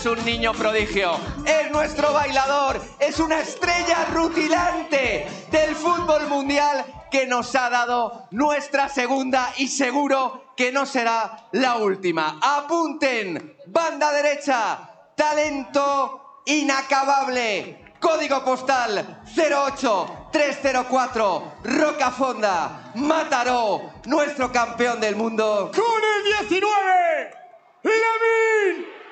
es un niño prodigio, es nuestro bailador, es una estrella rutilante del fútbol mundial que nos ha dado nuestra segunda y seguro que no será la última. Apunten, banda derecha, talento inacabable. Código postal 08304, Rocafonda, Mataró, nuestro campeón del mundo. Con el 19, Lamine